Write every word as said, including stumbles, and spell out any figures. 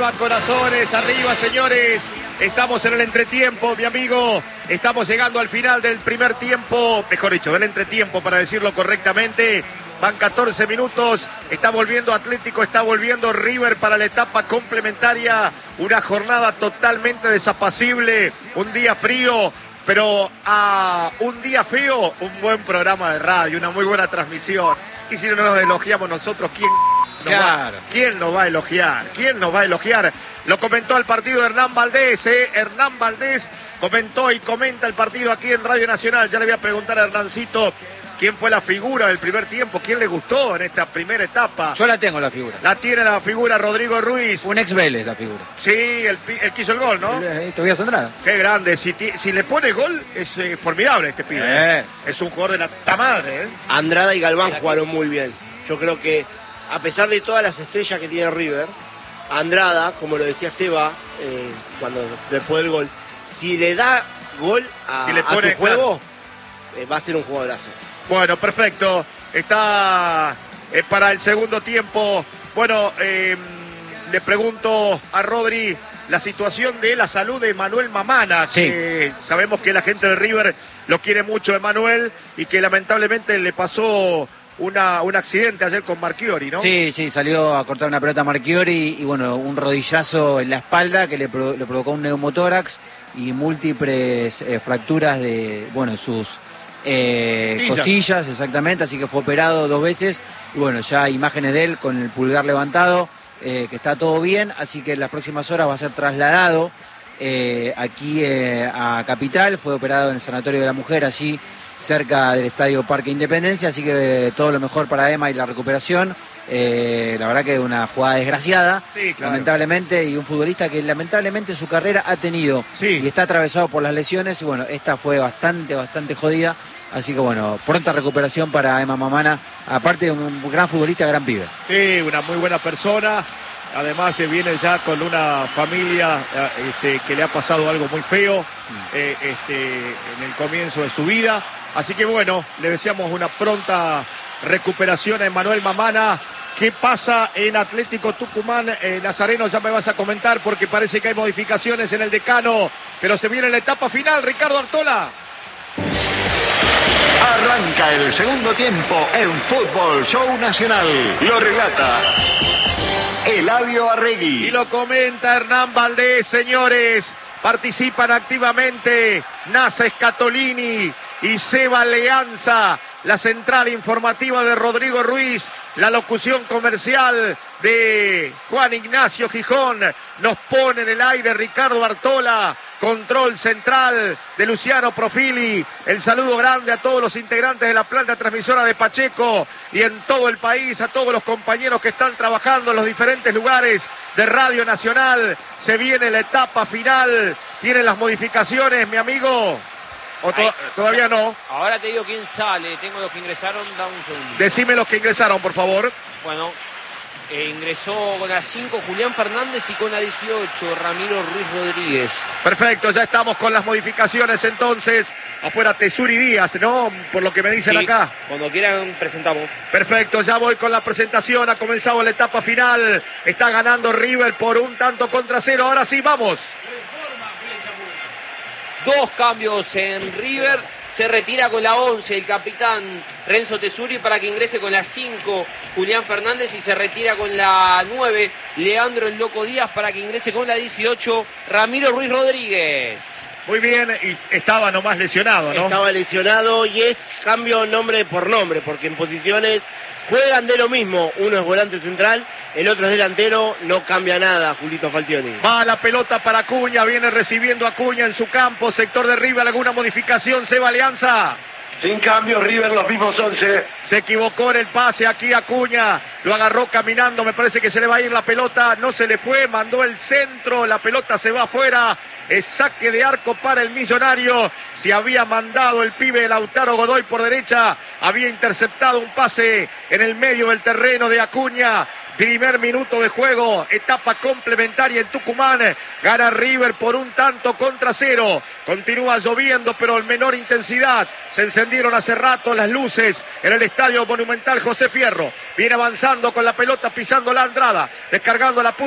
Arriba, corazones, arriba, señores. Estamos en el entretiempo, mi amigo. Estamos llegando al final del primer tiempo, mejor dicho, del entretiempo, para decirlo correctamente. Van catorce minutos, está volviendo Atlético, está volviendo River para la etapa complementaria. Una jornada totalmente desapacible, un día frío, pero a un día feo, un buen programa de radio, una muy buena transmisión. Y si no nos elogiamos nosotros, ¿quién nos, claro. va, ¿quién nos va a elogiar? ¿Quién nos va a elogiar? Lo comentó el partido Hernán Valdés, ¿eh? Hernán Valdés comentó y comenta el partido aquí en Radio Nacional. Ya le voy a preguntar a Hernancito quién fue la figura del primer tiempo, quién le gustó en esta primera etapa. Yo la tengo, la figura. La tiene la figura Rodrigo Ruiz. Un ex Vélez, la figura. Sí, el, el que hizo el gol, ¿no? Eh, Tobías Andrada. Qué grande. Si, si le pone gol, es eh, formidable este pibe. Eh. ¿eh? Es un jugador de la ta madre. ¿eh? Andrada y Galván jugaron muy bien. Yo creo que, a pesar de todas las estrellas que tiene River, Andrada, como lo decía Seba, eh, cuando después del gol, si le da gol a, si le pone, a su juego, eh, va a ser un jugadorazo. Bueno, perfecto. Está eh, para el segundo tiempo. Bueno, eh, le pregunto a Rodri la situación de la salud de Manuel Mamana. Sí. Que sabemos que la gente de River lo quiere mucho, Emanuel, y que lamentablemente le pasó una, un accidente ayer con Marchiori, ¿no? Sí, sí, salió a cortar una pelota a Marchiori y bueno, un rodillazo en la espalda que le, pro, le provocó un neumotórax y múltiples eh, fracturas de, bueno, sus eh, costillas. costillas, exactamente, así que fue operado dos veces y bueno, ya hay imágenes de él con el pulgar levantado, eh, que está todo bien, así que en las próximas horas va a ser trasladado eh, aquí eh, a Capital, fue operado en el Sanatorio de la Mujer, allí cerca del Estadio Parque Independencia, así que eh, todo lo mejor para Emma y la recuperación. Eh, la verdad que una jugada desgraciada, sí, claro. lamentablemente, y un futbolista que lamentablemente su carrera ha tenido sí. y está atravesado por las lesiones, y bueno, esta fue bastante, bastante jodida, así que bueno, pronta recuperación para Emma Mamana, aparte de un gran futbolista, gran pibe. Sí, una muy buena persona. Además se viene ya con una familia este, que le ha pasado algo muy feo eh, este, en el comienzo de su vida. Así que bueno, le deseamos una pronta recuperación a Emanuel Mamana. ¿Qué pasa en Atlético Tucumán? Eh, Nazareno, ya me vas a comentar porque parece que hay modificaciones en el decano, pero se viene la etapa final, Ricardo Artola. Arranca el segundo tiempo en Fútbol Show Nacional. Lo relata Eladio Arregui. Y lo comenta Hernán Valdés, señores. Participan activamente Nasa Scatolini y Seba Leanza. La central informativa de Rodrigo Ruiz. La locución comercial de Juan Ignacio Gijón. Nos pone en el aire Ricardo Artola. Control central de Luciano Profili. El saludo grande a todos los integrantes de la planta transmisora de Pacheco y en todo el país, a todos los compañeros que están trabajando en los diferentes lugares de Radio Nacional. Se viene la etapa final. ¿Tienen las modificaciones, mi amigo? ¿O to- todavía no? Ahora te digo quién sale. Tengo los que ingresaron. Da un segundo. Decime los que ingresaron, por favor. Bueno, eh, ingresó con la cinco Julián Fernández y con la dieciocho Ramiro Ruiz Rodríguez. Perfecto, ya estamos con las modificaciones entonces. Afuera Tesuri Díaz, ¿no? Por lo que me dicen Sí, acá. cuando quieran presentamos. Perfecto, ya voy con la presentación. Ha comenzado la etapa final. Está ganando River por un tanto contra cero. Ahora sí, vamos. Dos cambios en River. Se retira con la once el capitán Renzo Tesuri para que ingrese con la cinco Julián Fernández y se retira con la nueve Leandro el Loco Díaz para que ingrese con la dieciocho Ramiro Ruiz Rodríguez. Muy bien, y estaba nomás lesionado, ¿no? Estaba lesionado y es cambio nombre por nombre, porque en posiciones juegan de lo mismo. Uno es volante central, el otro es delantero, no cambia nada, Julito Falcioni. Va la pelota para Acuña, viene recibiendo Acuña en su campo, sector de River, alguna modificación, Seba Alianza. Sin cambio, River los mismos once. Se equivocó en el pase aquí Acuña, lo agarró caminando, me parece que se le va a ir la pelota, no se le fue, mandó el centro, la pelota se va afuera, es saque de arco para el Millonario. Se había mandado el pibe Lautaro Godoy por derecha, había interceptado un pase en el medio del terreno de Acuña. Primer minuto de juego, etapa complementaria en Tucumán. Gana River por un tanto contra cero. Continúa lloviendo, pero en menor intensidad. Se encendieron hace rato las luces en el Estadio Monumental José Fierro. Viene avanzando con la pelota, pisando la Andrada, descargando la punta.